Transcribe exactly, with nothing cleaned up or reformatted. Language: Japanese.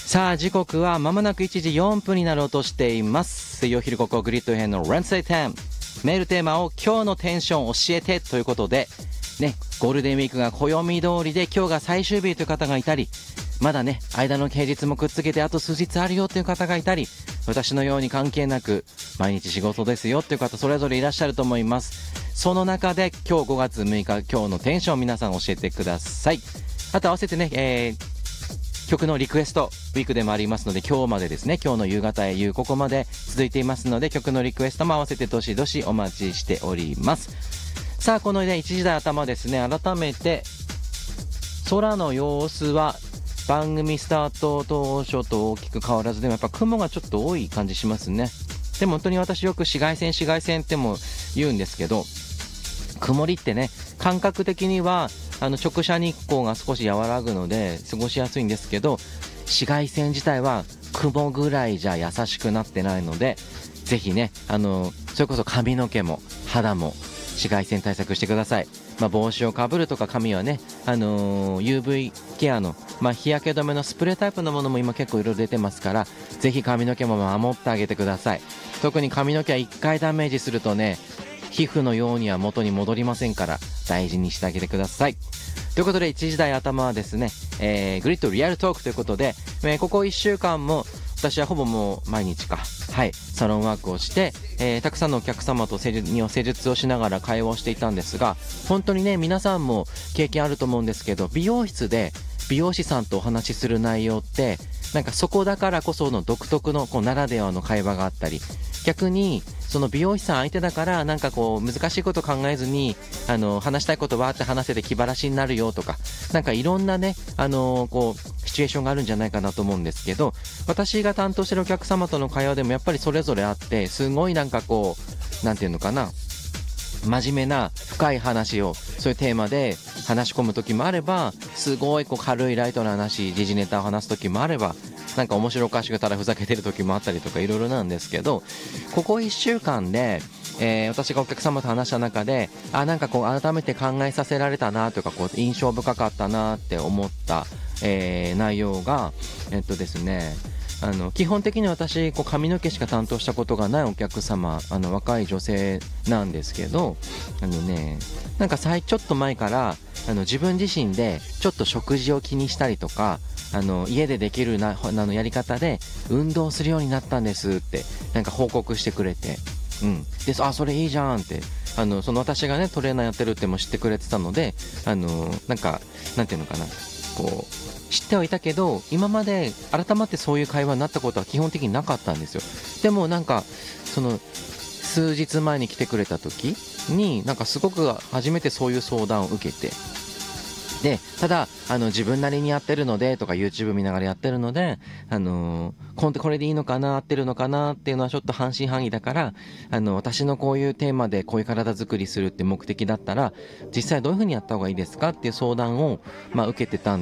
さあ時刻はまもなくいちじよんぷんになろうとしています。水曜昼ここグリッド編の Wednesday テンメールテーマを今日のテンション教えてということでね、ゴールデンウィークが暦通りで今日が最終日という方がいたり、まだね間の平日もくっつけてあと数日あるよという方がいたり、私のように関係なく毎日仕事ですよという方それぞれいらっしゃると思います。その中で今日ごがつむいか今日のテンションを皆さん教えてください。あと合わせてね、えー曲のリクエストウィークでもありますので、今日までですね、今日の夕方へ夕ここまで続いていますので、曲のリクエストも合わせてどしどしお待ちしております。さあこのねいちじ台頭ですね、改めて空の様子は番組スタート当初と大きく変わらず、でもやっぱ雲がちょっと多い感じしますね。でも本当に私よく紫外線紫外線っても言うんですけど、曇りってね感覚的にはあの直射日光が少し和らぐので過ごしやすいんですけど、紫外線自体は雲ぐらいじゃ優しくなってないので、ぜひねあのそれこそ髪の毛も肌も紫外線対策してください。まあ、帽子をかぶるとか髪はね、あのー、ユーブイ ケアの、まあ、日焼け止めのスプレータイプのものも今結構いろいろ出てますから、ぜひ髪の毛も守ってあげてください。特に髪の毛はいっかいダメージするとね、皮膚のようには元に戻りませんから大事にしてあげてください。ということでいちじ台頭はですね、えー、グリッドリアルトークということで、えー、ここいっしゅうかんも私はほぼもう毎日かはいサロンワークをして、えー、たくさんのお客様と施術に施術をしながら会話をしていたんですが、本当にね皆さんも経験あると思うんですけど、美容室で美容師さんとお話しする内容ってなんかそこだからこその独特のこうならではの会話があったり、逆にその美容師さん相手だからなんかこう難しいこと考えずにあの話したいことわーって話せて気晴らしになるよとか、なんかいろんなねあのー、こうシチュエーションがあるんじゃないかなと思うんですけど、私が担当してるお客様との会話でもやっぱりそれぞれあって、すごいなんかこうなんていうのかな、真面目な深い話をそういうテーマで話し込む時もあれば、すごいこう軽いライトな話時事ネタを話す時もあれば、なんか面白おかしくただふざけてる時もあったりとかいろいろなんですけど、ここいっしゅうかんで、えー、私がお客様と話した中であなんかこう改めて考えさせられたなとかこう印象深かったなって思った、えー、内容がえっとですねあの基本的に私こう髪の毛しか担当したことがないお客様、あの若い女性なんですけど、あのねなんかさいちょっと前からあの自分自身でちょっと食事を気にしたりとか、あの家でできるなあのやり方で運動するようになったんですってなんか報告してくれて、うん、であそれいいじゃんって、あのその私がねトレーナーやってるっても知ってくれてたので、あのなんかなんていうのかな、こう知ってはいたけど今まで改まってそういう会話になったことは基本的になかったんですよ。でもなんかその数日前に来てくれた時になんかすごく初めてそういう相談を受けて、でただあの自分なりにやってるのでとか YouTube 見ながらやってるので、あのー、これでいいのかな合ってるのかなっていうのはちょっと半信半疑だから、あの私のこういうテーマでこういう体作りするって目的だったら実際どういう風にやった方がいいですかっていう相談を、まあ、受けてたん